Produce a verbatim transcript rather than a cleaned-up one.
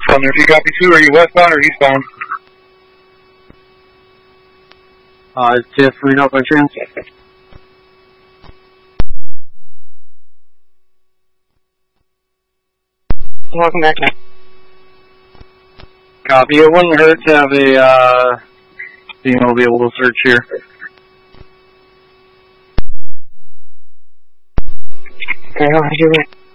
On there, if you copy two, are you westbound or eastbound? Uh, it's just Reno by trans. Welcome back now. Copy. It wouldn't hurt to have a, uh, being able to be able to search here. Okay, how are you doing?